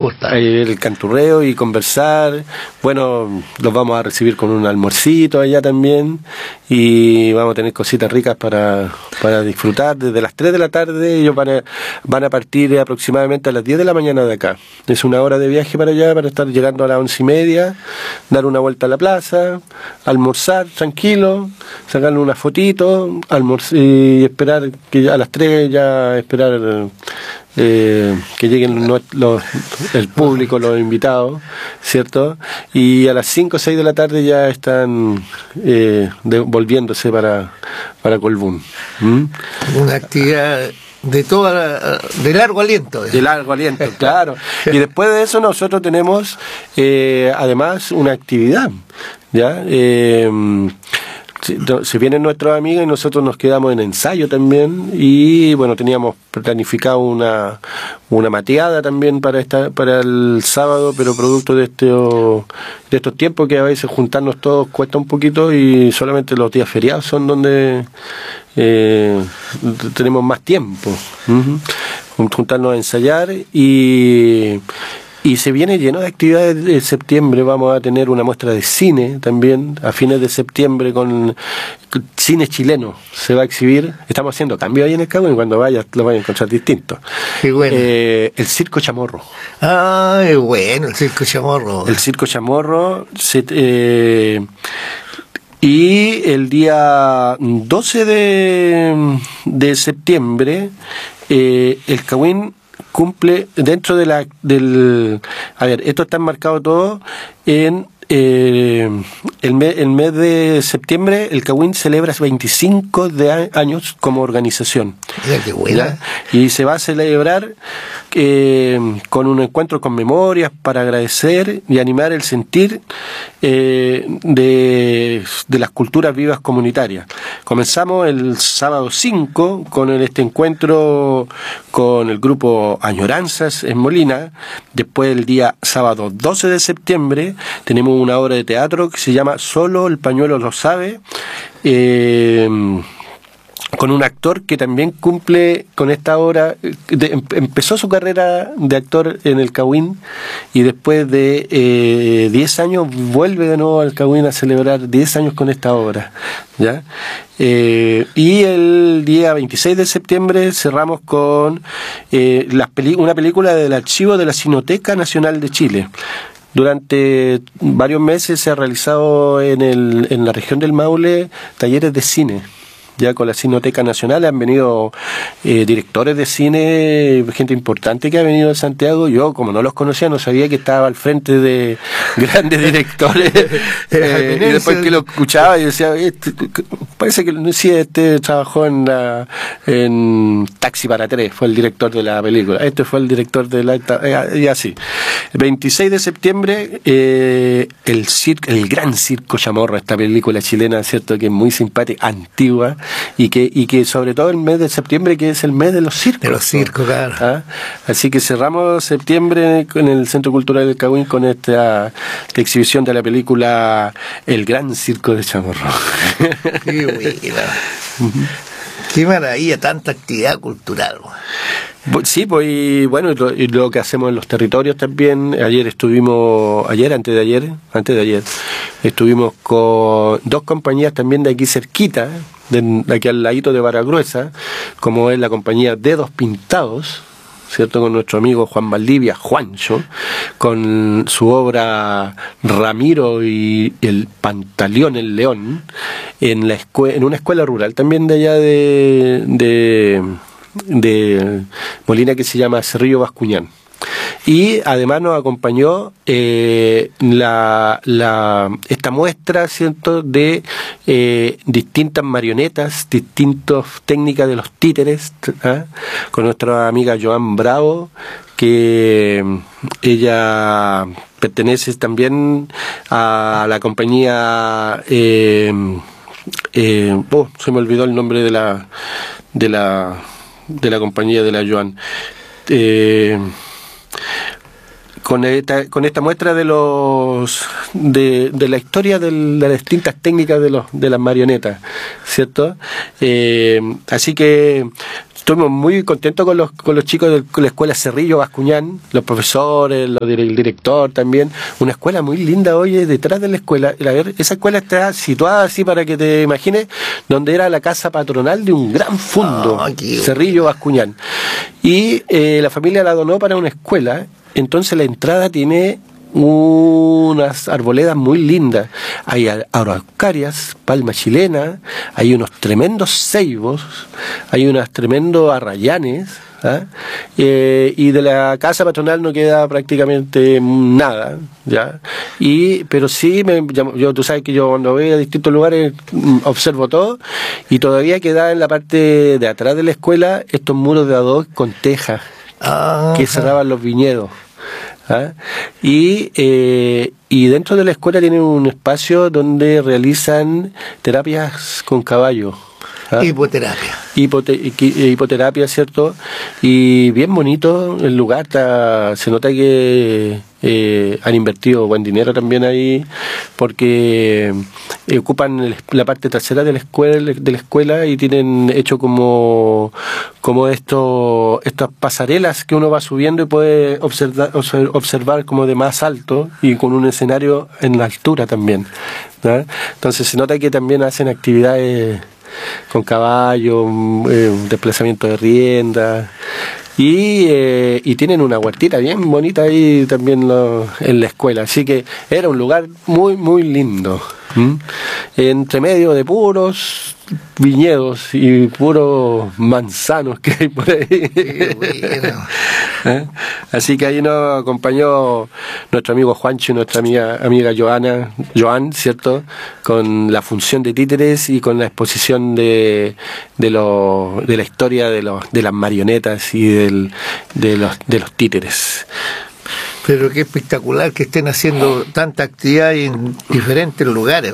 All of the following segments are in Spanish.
gusta. El canturreo y conversar. Bueno, los vamos a recibir con un almuercito allá también, y vamos a tener cositas ricas para disfrutar. Desde las 3 de la tarde ellos van a partir aproximadamente a las 10 de la mañana de acá. Es una hora de viaje para allá, para estar llegando a las 11:30, dar una vuelta a la plaza, almorzar tranquilo, sacarle una fotito, y esperar que a las 3 ya esperar que lleguen el público, los invitados, ¿cierto? Y a las 5 o 6 de la tarde ya están volviéndose para Colbún. Una actividad de largo aliento. De largo aliento, claro. Y después de eso nosotros tenemos además una actividad, ¿ya? Se vienen nuestros amigos y nosotros nos quedamos en ensayo también, y bueno, teníamos planificado una mateada también para el sábado, pero producto de estos tiempos que a veces juntarnos todos cuesta un poquito, y solamente los días feriados son donde tenemos más tiempo. Juntarnos a ensayar, y se viene lleno de actividades. En septiembre vamos a tener una muestra de cine también, a fines de septiembre, con cine chileno. Se va a exhibir, estamos haciendo cambios ahí en el Cagüín, cuando vayas lo vas a encontrar distinto. Qué bueno. El Circo Chamorro. Ah, es bueno, el Circo Chamorro. El Circo Chamorro y el día 12 de septiembre el Cagüín cumple dentro de a ver, esto está enmarcado todo en el mes de septiembre. El Cagüín celebra 25 años como organización. Mira qué buena. Y se va a celebrar con un encuentro con memorias para agradecer y animar el sentir de las culturas vivas comunitarias. Comenzamos el sábado 5 con este encuentro con el grupo Añoranzas en Molina. Después, el día sábado 12 de septiembre tenemos una obra de teatro que se llama Solo el pañuelo lo sabe, con un actor que también cumple con esta obra. Empezó su carrera de actor en el Cagüín, y después de 10 años vuelve de nuevo al Cagüín a celebrar 10 años con esta obra, ¿ya? Y el día 26 de septiembre cerramos con una película del archivo de la Cineteca Nacional de Chile. Durante varios meses se ha realizado en la región del Maule talleres de cine. Ya con la Cineteca Nacional han venido directores de cine, gente importante que ha venido de Santiago. Yo, como no los conocía, no sabía que estaba al frente de grandes directores. Y después que lo escuchaba, yo decía, parece que trabajó en Taxi para Tres, fue el director de la película. Este fue el director de y así. El 26 de septiembre, el Gran Circo Chamorro, esta película chilena, ¿cierto?, que es muy simpática, antigua, y que sobre todo el mes de septiembre, que es el mes de los circos. De los circos, claro. ¿Ah? Así que cerramos septiembre en el Centro Cultural del Cagüín con esta exhibición de la película El Gran Circo de Chamorro. Qué buena. Qué maravilla, tanta actividad cultural. Sí, pues, y bueno, y lo que hacemos en los territorios también. Antes de ayer, estuvimos con 2 compañías también de aquí cerquita, de aquí al ladito de Baragruesa, como es la compañía Dedos Pintados, ¿cierto?, con nuestro amigo Juan Valdivia, Juancho, con su obra Ramiro y el Pantaleón el León, en una escuela rural también de allá de Molina, que se llama Cerrillo Bascuñán. Y además nos acompañó esta muestra, ¿cierto?, de distintas marionetas, distintas técnicas de los títeres, con nuestra amiga Joan Bravo, que ella pertenece también a la compañía se me olvidó el nombre de la compañía de la Joan. Con esta muestra de la historia de las distintas técnicas de las marionetas, ¿cierto? Así que estuvimos muy contentos con los chicos de la escuela Cerrillo Bascuñán, los profesores, el director también. Una escuela muy linda, oye, detrás de la escuela. Esa escuela está situada así para que te imagines, donde era la casa patronal de un gran fondo, Cerrillo Bascuñán. Y la familia la donó para una escuela, entonces la entrada tiene unas arboledas muy lindas, hay araucarias, palma chilena, hay unos tremendos ceibos, hay unos tremendos arrayanes, ¿ah? Y de la casa patronal no queda prácticamente nada, ¿ya? Pero sí, tú sabes que yo cuando voy a distintos lugares observo todo, y todavía queda en la parte de atrás de la escuela estos muros de adobe con tejas que cerraban los viñedos. ¿Ah? Y dentro de la escuela tienen un espacio donde realizan terapias con caballo. ¿Ah? Hipoterapia. Hipoterapia, ¿cierto? Y bien bonito el lugar, se nota que han invertido buen dinero también ahí, porque ocupan la parte trasera de la escuela y tienen hecho como estas pasarelas que uno va subiendo y puede observar como de más alto, y con un escenario en la altura también, ¿no? Entonces se nota que también hacen actividades con caballo, desplazamiento de rienda, y tienen una huertita bien bonita ahí también en la escuela, así que era un lugar muy muy lindo, entre medio de puros viñedos y puros manzanos que hay por ahí. Qué bueno. Así que ahí nos acompañó nuestro amigo Juancho y nuestra amiga Joan, ¿cierto? Con la función de títeres y con la exposición de la historia de las marionetas y de los títeres. Pero qué espectacular que estén haciendo tanta actividad en diferentes lugares.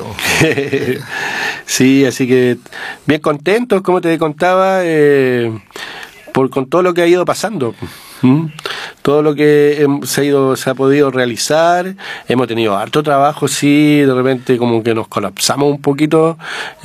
Sí, así que bien contentos, como te contaba, con todo lo que ha ido pasando. Todo lo que se ha podido realizar. Hemos tenido harto trabajo, sí, de repente como que nos colapsamos un poquito,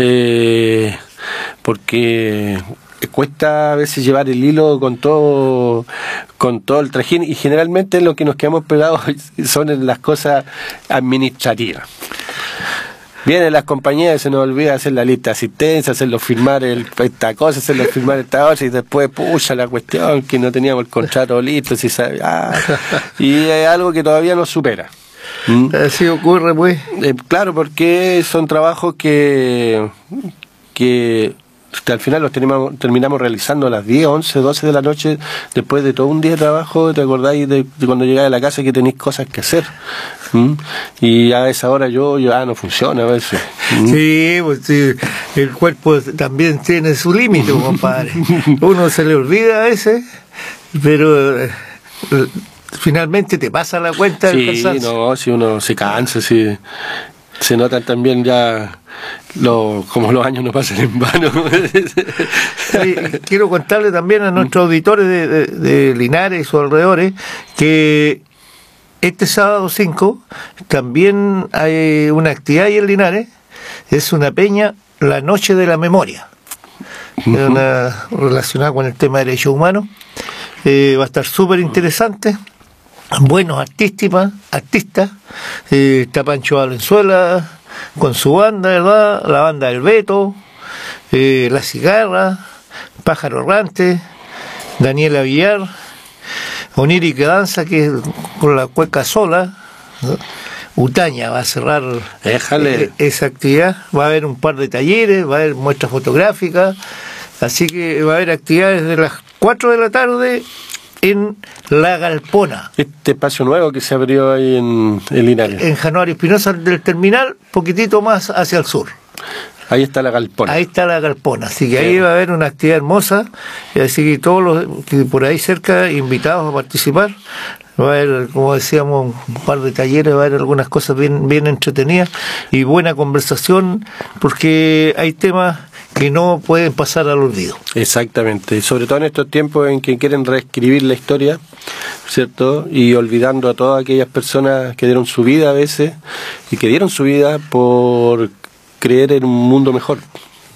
porque cuesta a veces llevar el hilo con todo el trajín, y generalmente lo que nos quedamos pegados son las cosas administrativas. Vienen las compañías y se nos olvida hacer la lista de asistencia, hacerlo firmar esta cosa, hacerlo firmar esta otra, y después pucha la cuestión que no teníamos el contrato listo, y es algo que todavía nos supera. Así ocurre, pues. Claro, porque son trabajos que al final los terminamos realizando a las 10, 11, 12 de la noche, después de todo un día de trabajo. ¿Te acordáis de cuando llegáis a la casa que tenéis cosas que hacer? Y a esa hora yo no funciona a veces. Sí, pues sí, el cuerpo también tiene su límite, compadre. Uno se le olvida a veces, pero finalmente te pasa la cuenta del cansancio. Sí, no, si uno se cansa, si se notan también ya como los años no pasan en vano. Sí, quiero contarle también a nuestros auditores de Linares y sus alrededores que este sábado 5 también hay una actividad ahí en Linares. Es una peña, la Noche de la Memoria, relacionada con el tema de derechos humanos. Va a estar súper interesante. Buenos artistas. Está Pancho Valenzuela con su banda, ¿verdad? La banda del Beto, La Cigarra, Pájaro Errante, Daniela Villar, Onírica Danza, que es con la cueca sola, ¿no? Utaña va a cerrar esa actividad. Va a haber un par de talleres, va a haber muestras fotográficas, así que va a haber actividades de las 4 de la tarde en La Galpona. Este espacio nuevo que se abrió ahí en Linares. En Januario Espinosa del terminal, poquitito más hacia el sur. Ahí está La Galpona. Ahí está La Galpona, así que ahí va a haber una actividad hermosa, así que todos los que por ahí cerca, invitados a participar. Va a haber, como decíamos, un par de talleres, va a haber algunas cosas bien entretenidas y buena conversación, porque hay temas que no pueden pasar al olvido. Exactamente, sobre todo en estos tiempos en que quieren reescribir la historia, ¿cierto? Y olvidando a todas aquellas personas que dieron su vida a veces, y que dieron su vida por creer en un mundo mejor.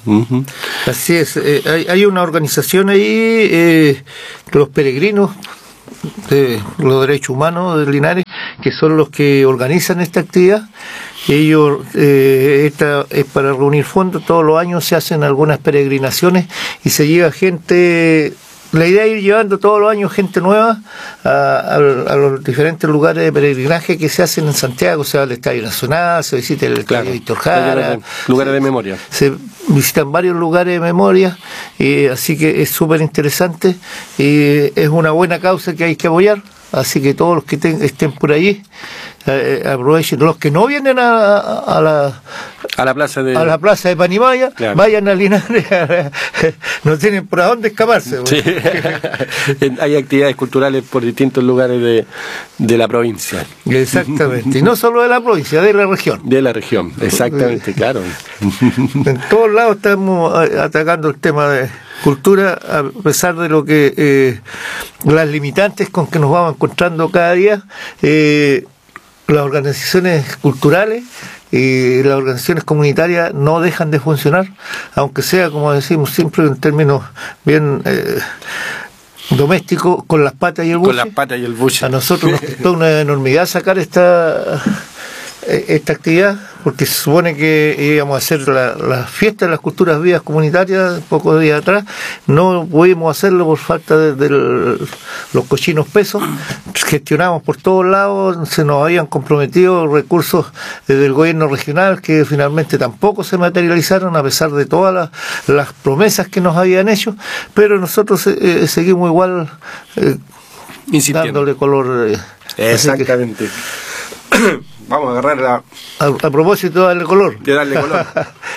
Ujú. Así es, hay una organización ahí, los peregrinos de los derechos humanos de Linares, que son los que organizan esta actividad. Ellos, esta es para reunir fondos. Todos los años se hacen algunas peregrinaciones y se lleva gente. La idea es ir llevando todos los años gente nueva a los diferentes lugares de peregrinaje que se hacen en Santiago. O sea, el Estadio Nacional, se visita el Estadio Víctor Jara, lugares de memoria. Se visitan varios lugares de memoria, así que es súper interesante. Es una buena causa que hay que apoyar. Así que todos los que estén por allí, aprovechen. Los que no vienen a la plaza de Panimaya, claro, vayan a Linares. No tienen por dónde escaparse. Sí. Hay actividades culturales por distintos lugares de la provincia. Exactamente. Y no solo de la provincia, de la región. De la región, exactamente, claro. En todos lados estamos atacando el tema de cultura, a pesar de lo que las limitantes con que nos vamos encontrando cada día. Las organizaciones culturales y las organizaciones comunitarias no dejan de funcionar, aunque sea, como decimos siempre, en términos bien domésticos, con las patas y el buche. Con las patas y el buche. A nosotros nos costó una enormidad sacar esta actividad, porque se supone que íbamos a hacer la fiesta de las culturas vivas comunitarias pocos días atrás. No pudimos hacerlo por falta de los cochinos pesos. Gestionamos por todos lados, se nos habían comprometido recursos del gobierno regional que finalmente tampoco se materializaron a pesar de todas las promesas que nos habían hecho, pero nosotros seguimos igual dándole color. Exactamente. Vamos a agarrar a propósito de darle color. De darle color.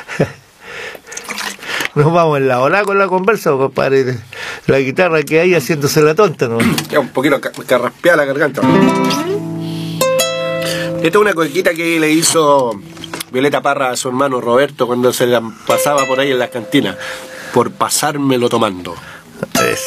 Nos vamos en la hora con la conversa, compadre. La guitarra que hay haciéndose la tonta, ¿no? Ya un poquito carraspeada la garganta. Esta es una coquita que le hizo Violeta Parra a su hermano Roberto cuando se la pasaba por ahí en las cantinas. Por pasármelo tomando.